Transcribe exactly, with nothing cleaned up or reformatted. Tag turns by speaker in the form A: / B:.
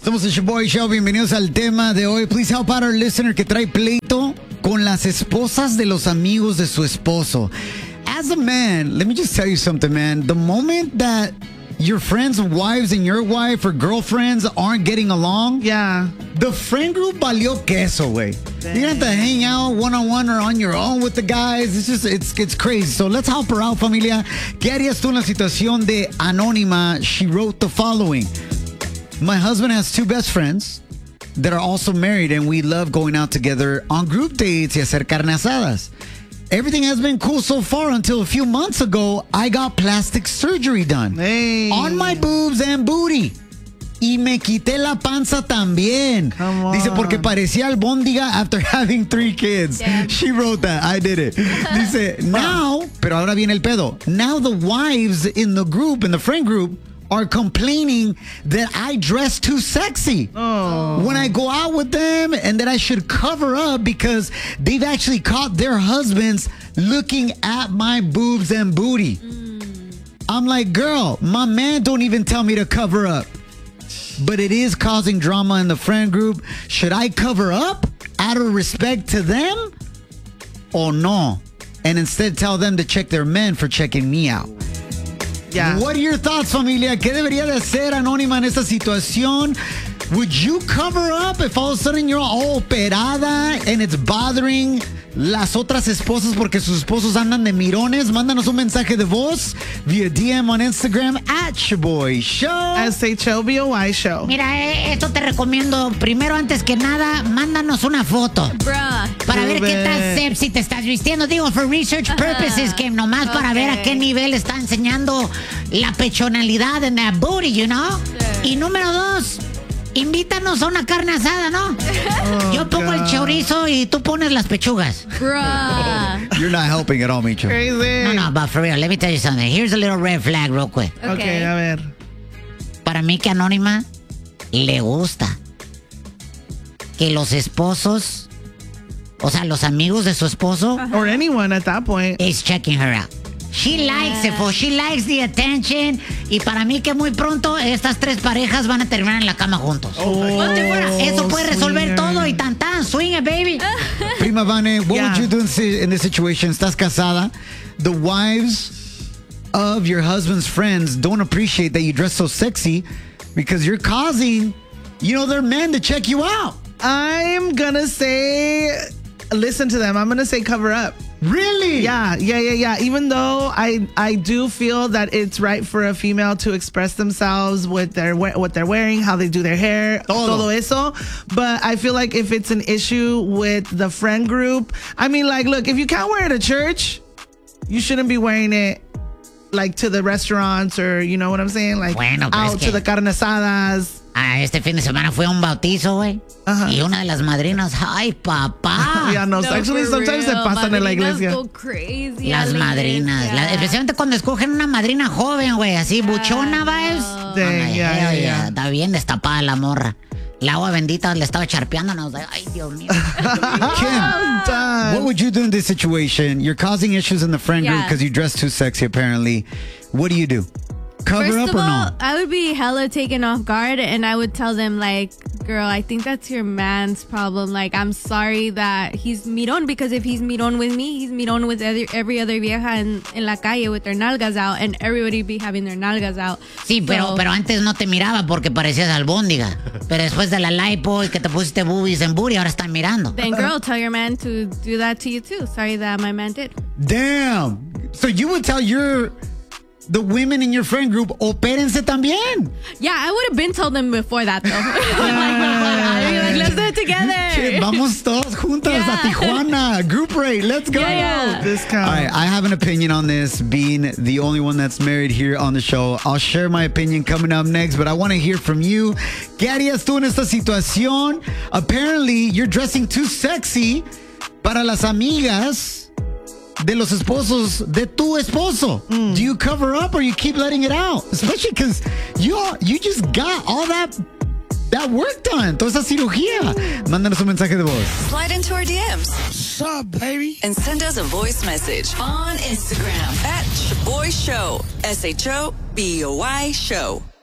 A: Somos el Shoboy Show, bienvenidos al tema de hoy. Please help out our listener que trae pleito con las esposas de los amigos de su esposo. As a man, let me just tell you something, man. The moment that your friends' wives and your wife or girlfriends aren't getting along,
B: yeah,
A: the friend group valió queso, güey. You have to hang out one-on-one or on your own with the guys. It's just, it's, it's crazy. So let's help her out, familia. ¿Qué harías tú en la situación de Anónima? She wrote the following. My husband has two best friends that are also married, and we love going out together on group dates y hacer carne asadas. Everything has been cool so far until a few months ago, I got plastic surgery done.
B: Hey.
A: On my boobs and booty. Y me quité la panza también.
B: Come on.
A: Dice, porque parecía albóndiga after having three kids.
C: Yeah.
A: She wrote that. I did it. Dice, now, pero ahora viene el pedo. Now the wives in the group, in the friend group, are complaining that I dress too sexy
B: oh.
A: when I go out with them and that I should cover up because they've actually caught their husbands looking at my boobs and booty. Mm. I'm like, girl, my man don't even tell me to cover up. But it is causing drama in the friend group. Should I cover up out of respect to them or no? And instead tell them to check their men for checking me out.
B: Yeah.
A: What are your thoughts, familia? ¿Qué debería de hacer Anónima en esta situación? Would you cover up if all of a sudden you're all operada and it's bothering las otras esposas porque sus esposos andan de mirones? Mándanos un mensaje de voz via D M on Instagram at Shoboy Show.
B: S H O B O Y Show.
D: Mira, eh, esto te recomiendo. Primero, antes que nada, mándanos una foto.
C: Bruh.
D: Para ver
B: Sube.
D: qué tan sexy te estás vistiendo. Digo, for research purposes, que nomás para
C: Okay.
D: ver a qué nivel está enseñando la pechonalidad en that booty, you know?
C: Sí.
D: Y número dos, invítanos a una carne asada, ¿no?
B: Oh,
D: Yo pongo
B: God.
D: el chorizo y tú pones las pechugas.
C: Bruh.
A: You're not helping at all, Micho.
B: Crazy.
D: No, no, but for real, let me tell you something. Here's a little red flag real quick.
B: Okay,
C: Okay.
B: a ver.
D: Para mí que Anónima le gusta que los esposos, o sea, los amigos de su esposo,
B: Or anyone at that point.
D: is checking her out. She likes it, for she likes the attention. Y para mí que muy pronto estas tres parejas van a terminar en la cama juntos. Ponte fuera. Eso puede resolver
B: swinger.
D: todo y tan tan. Swing it, baby.
A: Prima Vane, what
B: Yeah.
A: would you do in, si- in this situation? Estás casada. The wives of your husband's friends don't appreciate that you dress so sexy because you're causing, you know, their men to check you out.
B: I'm gonna say, listen to them. I'm gonna say cover up.
A: Really?
B: Yeah, yeah, yeah, yeah. Even though I I do feel that it's right for a female to express themselves with their we- what they're wearing, how they do their hair,
A: Todo.
B: todo eso. But I feel like if it's an issue with the friend group, I mean, like, look, if you can't wear it to church, you shouldn't be wearing it like to the restaurants or, you know what I'm saying, like
D: Bueno, pero
B: out
D: es
B: to
D: que-
B: the carne asadas.
D: Ah, este fin de semana fue a un bautizo, güey.
B: Ajá.
D: Y una de las madrinas, ay, papá.
B: Yeah, no,
C: No,
B: actually
C: for
B: sometimes se
C: real.
B: pasan en la
C: Madrinas
B: iglesia.
C: go crazy
D: Las
C: a la
D: madrinas,
C: iglesia.
D: la- especialmente cuando escogen una madrina joven, güey, así, buchona, vibes.
B: Dang,
D: Ay,
B: yeah,
D: hell
B: yeah, yeah.
D: Está bien destapada la morra. La agua bendita le estaba charpeando, nos da- ay, Dios mío.
A: Kim,
B: Done.
A: what would you do in this situation? You're causing issues in the friend group
C: Yeah.
A: because you dress too sexy, apparently. What do you do? Cover
C: First
A: up
C: of
A: or
C: all,
A: no?
C: I would be hella taken off guard and I would tell them like, girl, I think that's your man's problem. Like, I'm sorry that he's miron because if he's miron with me, he's miron with every, every other vieja en, en la calle with their nalgas out and everybody be having their nalgas out.
D: Sí, pero,
C: So-
D: pero antes no te miraba porque parecías albóndiga. Pero después de la lipo y que te pusiste boobies en booty, ahora están mirando.
C: Then girl, tell your man to do that to you too. Sorry that my man did.
A: Damn. So you would tell your the women in your friend group, opérense también.
C: Yeah, I would have been told them before that though. I'd be like, let's do it
A: Que
C: together.
A: vamos todos juntas a
C: Yeah.
A: Tijuana. Group rate. Let's go.
C: Yeah, yeah.
B: Discount.
A: All right, I have an opinion on this, being the only one that's married here on the show. I'll share my opinion coming up next, but I want to hear from you. ¿Qué harías tú en esta situación? Apparently, you're dressing too sexy para las amigas de los esposos de tu esposo. Do you cover up or you keep letting it out? Especially because you all, you just got all that that work done. Toda esa cirugía. Mándanos un mensaje de voz.
E: Slide into our D Ms.
F: What's up, baby?
E: And send us a voice message on Instagram at Shoboy Show. S H O B O Y Show.